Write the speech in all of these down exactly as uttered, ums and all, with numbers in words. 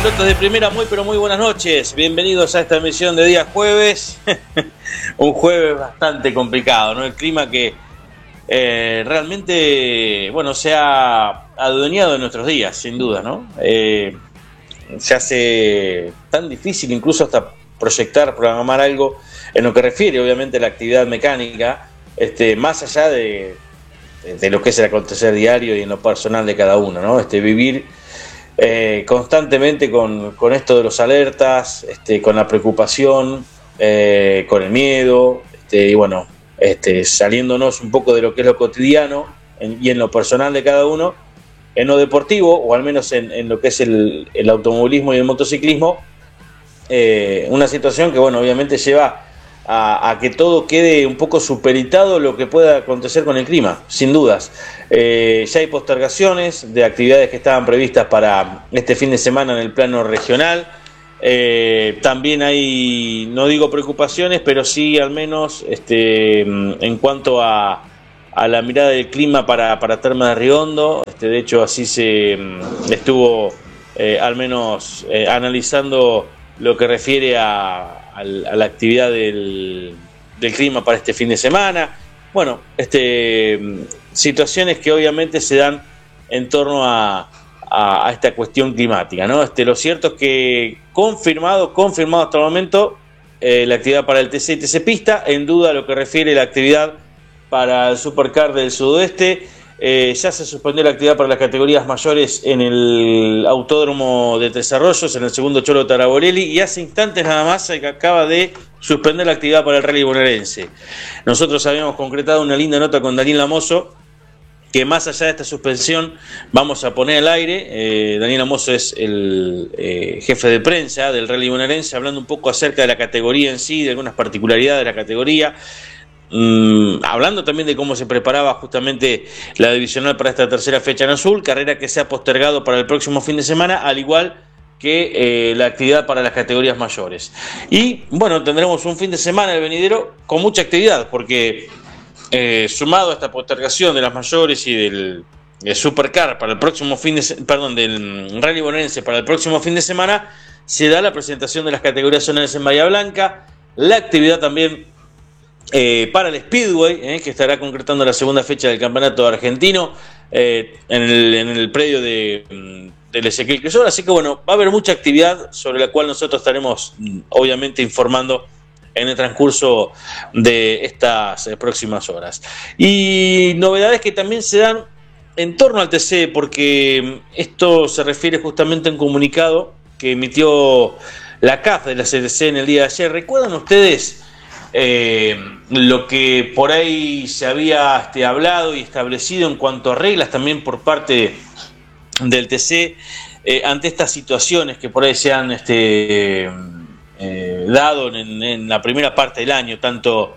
pilotos de primera, muy pero muy buenas noches. Bienvenidos a esta emisión de día jueves. Un jueves bastante complicado, ¿no? El clima que eh, realmente, bueno, se ha adueñado de nuestros días, sin duda, ¿no? Eh, se hace tan difícil incluso hasta proyectar, programar algo en lo que refiere, obviamente, a la actividad mecánica, este, más allá de, de, de lo que es el acontecer diario y en lo personal de cada uno, ¿no? Este, vivir Eh, constantemente con, con esto de los alertas, este, con la preocupación, eh, con el miedo, este, y bueno, este, saliéndonos un poco de lo que es lo cotidiano en, y en lo personal de cada uno, en lo deportivo, o al menos en, en lo que es el, el automovilismo y el motociclismo, eh, una situación que, bueno, obviamente lleva a, a que todo quede un poco superitado lo que pueda acontecer con el clima, sin dudas. Eh, ya hay postergaciones de actividades que estaban previstas para este fin de semana en el plano regional. Eh, también hay, no digo preocupaciones, pero sí al menos este, en cuanto a, a la mirada del clima para, para Termas de Riondo. Este, de hecho, así se estuvo eh, al menos eh, analizando lo que refiere a a la actividad del, del clima para este fin de semana. Bueno, este, situaciones que obviamente se dan en torno a, a, a esta cuestión climática, ¿no? Este, lo cierto es que confirmado, confirmado hasta el momento, eh, la actividad para el T C y T C Pista, en duda lo que refiere a la actividad para el Supercar del Sudoeste. Eh, ya se suspendió la actividad para las categorías mayores en el Autódromo de Tres Arroyos, en el segundo Cholo Taraborelli, y hace instantes nada más se acaba de suspender la actividad para el Rally Bonaerense. Nosotros habíamos concretado una linda nota con Daniel Lamoso, que más allá de esta suspensión vamos a poner al aire. eh, Daniel Lamoso es el eh, jefe de prensa del Rally Bonaerense, hablando un poco acerca de la categoría en sí, de algunas particularidades de la categoría. Mm, hablando también de cómo se preparaba justamente la divisional para esta tercera fecha en azul, carrera que se ha postergado para el próximo fin de semana, al igual que eh, la actividad para las categorías mayores. Y bueno, tendremos un fin de semana el venidero con mucha actividad, porque eh, sumado a esta postergación de las mayores y del, del Supercar para el próximo fin de perdón, del Rally Bonaerense para el próximo fin de semana, se da la presentación de las categorías zonales en Bahía Blanca, la actividad también Eh, para el Speedway, eh, que estará concretando la segunda fecha del campeonato argentino eh, en, el, en el predio de, del Ezequiel Crisol. Así que bueno, va a haber mucha actividad sobre la cual nosotros estaremos obviamente informando en el transcurso de estas eh, próximas horas. Y novedades que también se dan en torno al T C, porque esto se refiere justamente a un comunicado que emitió la C A F de la C T C en el día de ayer. ¿Recuerdan ustedes Eh, lo que por ahí se había este, hablado y establecido en cuanto a reglas también por parte del T C eh, ante estas situaciones que por ahí se han este, eh, dado en, en la primera parte del año, tanto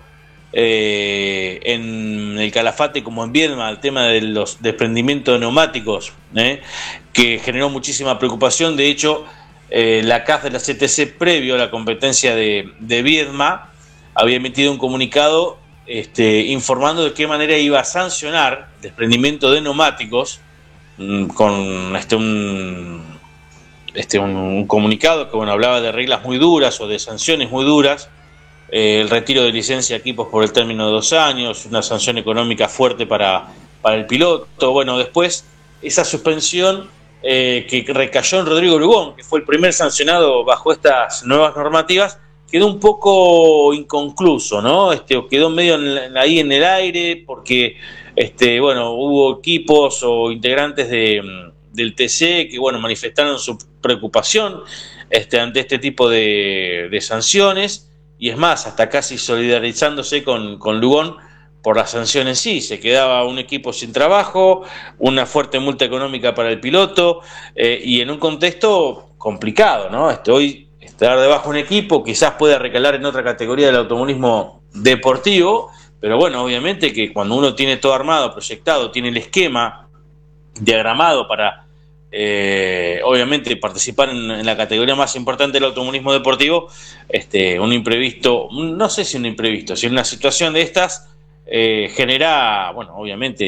eh, en el Calafate como en Viedma, el tema de los desprendimientos de neumáticos, eh, que generó muchísima preocupación? De hecho, eh, la C A F de la C T C, previo a la competencia de, de Viedma, había emitido un comunicado este, informando de qué manera iba a sancionar el desprendimiento de neumáticos mmm, con este, un, este, un, un comunicado que bueno, hablaba de reglas muy duras o de sanciones muy duras, eh, el retiro de licencia de equipos por el término de dos años, una sanción económica fuerte para, para el piloto. Bueno, después esa suspensión eh, que recayó en Rodrigo Lugón, que fue el primer sancionado bajo estas nuevas normativas, quedó un poco inconcluso, ¿no? Este, quedó medio en, ahí en el aire, porque este, bueno, hubo equipos o integrantes de, del T C que bueno, manifestaron su preocupación este, ante este tipo de, de sanciones, y es más, hasta casi solidarizándose con, con Lugón por las sanciones. Sí, se quedaba un equipo sin trabajo, una fuerte multa económica para el piloto, eh, y en un contexto complicado, ¿no? Este, hoy estar debajo de un equipo quizás pueda recalar en otra categoría del automovilismo deportivo, pero bueno, obviamente que cuando uno tiene todo armado, proyectado, tiene el esquema diagramado para eh, obviamente participar en, en la categoría más importante del automovilismo deportivo, este, un imprevisto, no sé si un imprevisto, si una situación de estas eh, genera, bueno, obviamente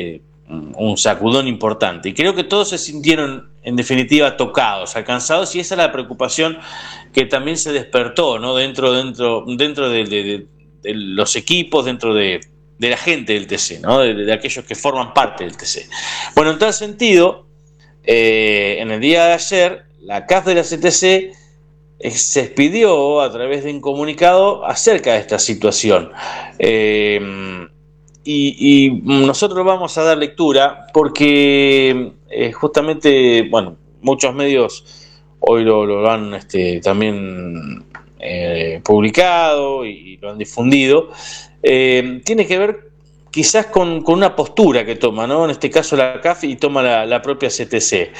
un sacudón importante. Y creo que todos se sintieron, en definitiva, tocados, alcanzados, y esa es la preocupación que también se despertó, ¿no? dentro, dentro, dentro de, de, de, de los equipos, dentro de, de la gente del T C, ¿no? de, de aquellos que forman parte del T C. Bueno, en tal sentido, eh, en el día de ayer, la C A F de la C T C se expidió a través de un comunicado acerca de esta situación. Eh, y, y nosotros vamos a dar lectura porque eh, justamente, bueno, muchos medios hoy lo, lo han este, también eh, publicado y lo han difundido. Eh, tiene que ver quizás con, con una postura que toma, ¿no? En este caso la C A F y toma la, la propia C T C.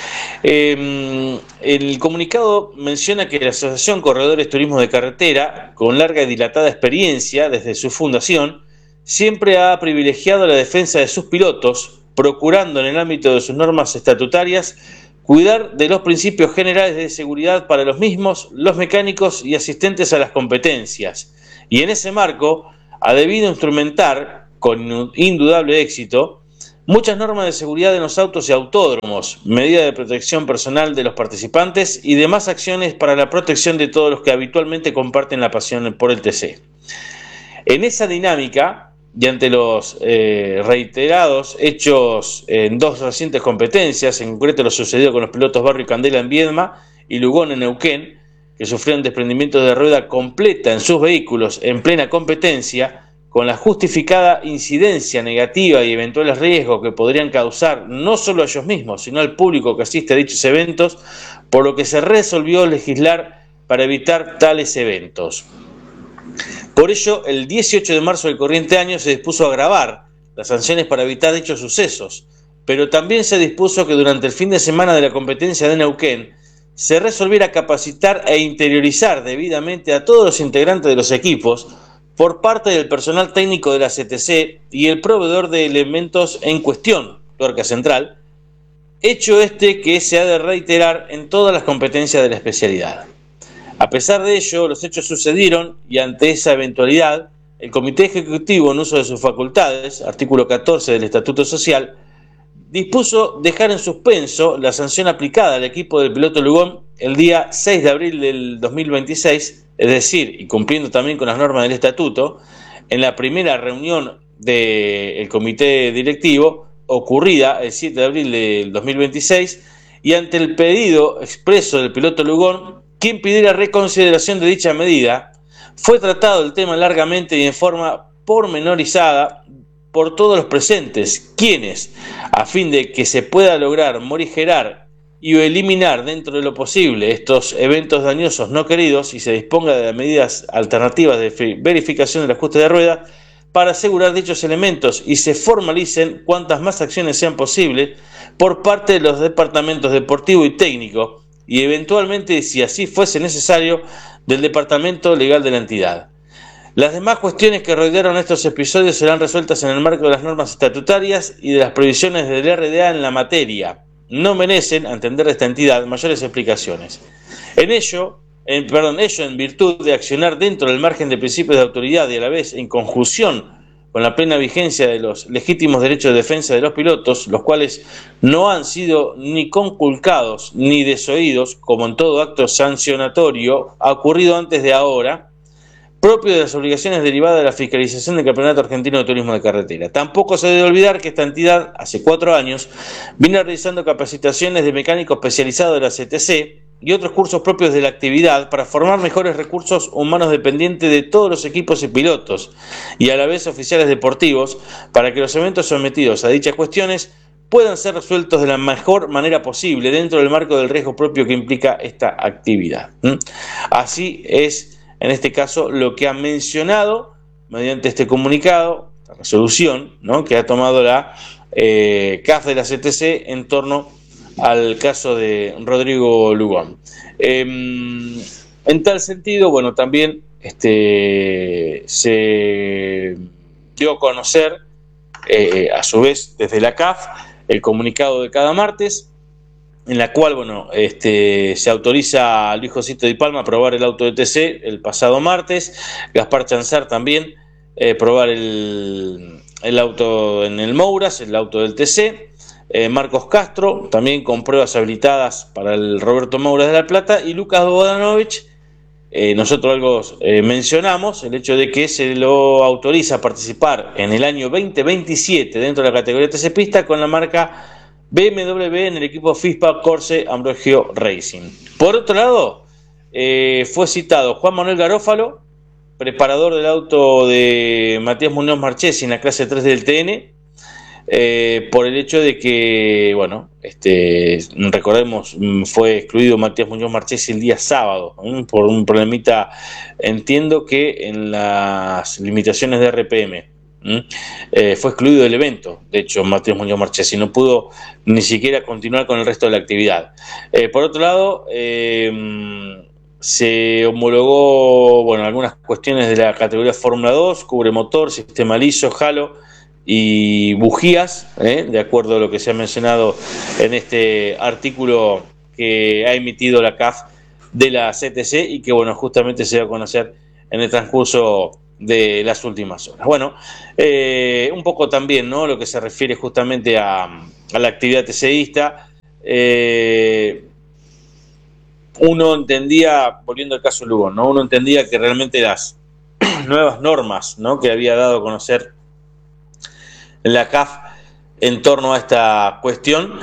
Eh, el comunicado menciona que la Asociación Corredores Turismo de Carretera, con larga y dilatada experiencia desde su fundación, siempre ha privilegiado la defensa de sus pilotos, procurando en el ámbito de sus normas estatutarias cuidar de los principios generales de seguridad para los mismos, los mecánicos y asistentes a las competencias. Y en ese marco ha debido instrumentar con indudable éxito muchas normas de seguridad en los autos y autódromos, medidas de protección personal de los participantes y demás acciones para la protección de todos los que habitualmente comparten la pasión por el T C. En esa dinámica, y ante los eh, reiterados hechos en dos recientes competencias, en concreto lo sucedido con los pilotos Barrio y Candela en Viedma y Lugón en Neuquén, que sufrieron desprendimientos de rueda completa en sus vehículos en plena competencia, con la justificada incidencia negativa y eventuales riesgos que podrían causar no solo a ellos mismos, sino al público que asiste a dichos eventos, por lo que se resolvió legislar para evitar tales eventos. Por ello, el dieciocho de marzo del corriente año se dispuso a agravar las sanciones para evitar dichos sucesos, pero también se dispuso que durante el fin de semana de la competencia de Neuquén se resolviera capacitar e interiorizar debidamente a todos los integrantes de los equipos por parte del personal técnico de la C T C y el proveedor de elementos en cuestión, Tuerca Central, hecho este que se ha de reiterar en todas las competencias de la especialidad. A pesar de ello, los hechos sucedieron y ante esa eventualidad, el Comité Ejecutivo, en uso de sus facultades, artículo catorce del Estatuto Social, dispuso dejar en suspenso la sanción aplicada al equipo del piloto Lugón el día seis de abril del dos mil veintiséis, es decir, y cumpliendo también con las normas del Estatuto, en la primera reunión del Comité Directivo, ocurrida el siete de abril del dos mil veintiséis, y ante el pedido expreso del piloto Lugón, quien pidiera reconsideración de dicha medida, fue tratado el tema largamente y en forma pormenorizada por todos los presentes, quienes, a fin de que se pueda lograr morigerar y eliminar dentro de lo posible estos eventos dañosos no queridos y se disponga de medidas alternativas de verificación del ajuste de rueda para asegurar dichos elementos y se formalicen cuantas más acciones sean posibles por parte de los departamentos deportivo y técnico y eventualmente, si así fuese necesario, del departamento legal de la entidad. Las demás cuestiones que rodearon estos episodios serán resueltas en el marco de las normas estatutarias y de las provisiones del R D A en la materia. No merecen, a entender de esta entidad, mayores explicaciones. En ello, en, perdón, ello en virtud de accionar dentro del margen de principios de autoridad y a la vez en conjunción con la plena vigencia de los legítimos derechos de defensa de los pilotos, los cuales no han sido ni conculcados ni desoídos, como en todo acto sancionatorio ha ocurrido antes de ahora, propio de las obligaciones derivadas de la fiscalización del Campeonato Argentino de Turismo de Carretera. Tampoco se debe olvidar que esta entidad, hace cuatro años, viene realizando capacitaciones de mecánico especializado de la C T C y otros cursos propios de la actividad para formar mejores recursos humanos dependientes de todos los equipos y pilotos, y a la vez oficiales deportivos, para que los eventos sometidos a dichas cuestiones puedan ser resueltos de la mejor manera posible dentro del marco del riesgo propio que implica esta actividad. ¿Mm? Así es, en este caso, lo que ha mencionado mediante este comunicado, esta resolución, ¿no?, que ha tomado la eh, C A F de la C T C en torno al caso de Rodrigo Lugón. Eh, en tal sentido, bueno, también este, se dio a conocer, eh, a su vez, desde la C A F, el comunicado de cada martes, en la cual, bueno, este, se autoriza a Luis Josito Di Palma a probar el auto de T C el pasado martes, Gaspar Chanzar también eh, probar el, el auto en el Mouras, el auto del T C, eh, Marcos Castro, también con pruebas habilitadas para el Roberto Moura de La Plata, y Lucas Bogdanovich. Eh, nosotros algo eh, mencionamos, el hecho de que se lo autoriza a participar en el año veinte veintisiete dentro de la categoría T C Pista con la marca B M W en el equipo FISPA Corse Ambrogio Racing. Por otro lado, eh, fue citado Juan Manuel Garófalo, preparador del auto de Matías Muñoz Marchesi en la clase tres del T N, eh, por el hecho de que, bueno, este, recordemos, fue excluido Matías Muñoz Marchesi el día sábado, ¿eh? Por un problemita, entiendo que en las limitaciones de R P M. ¿eh? Eh, fue excluido del evento, de hecho, Matías Muñoz Marchesi no pudo ni siquiera continuar con el resto de la actividad. Eh, por otro lado, eh, se homologó, bueno, algunas cuestiones de la categoría Fórmula dos, cubre motor, sistema liso, halo y bujías, ¿eh? de acuerdo a lo que se ha mencionado en este artículo que ha emitido la C A F de la C T C y que, bueno, justamente se va a conocer en el transcurso de las últimas horas. Bueno, eh, un poco también, ¿no?, lo que se refiere justamente a, a la actividad TCista. Eh, uno entendía, volviendo al caso Lugo, ¿no?, uno entendía que realmente las nuevas normas, ¿no?, que había dado a conocer la C A F en torno a esta cuestión,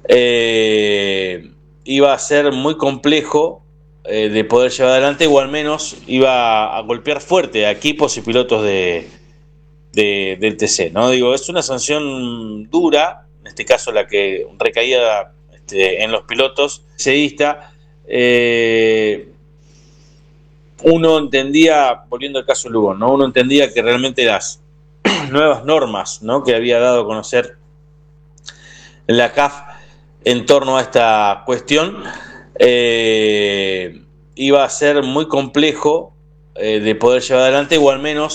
eh, iba a ser muy complejo eh, de poder llevar adelante, o al menos iba a golpear fuerte a equipos y pilotos de, de, del T C, ¿no? Digo, es una sanción dura, en este caso la que recaía este, en los pilotos TCista. Eh, uno entendía, volviendo al caso Lugo, ¿no?, uno entendía que realmente las nuevas normas, ¿no?, que había dado a conocer la C A F en torno a esta cuestión, eh, iba a ser muy complejo eh, de poder llevar adelante, o al menos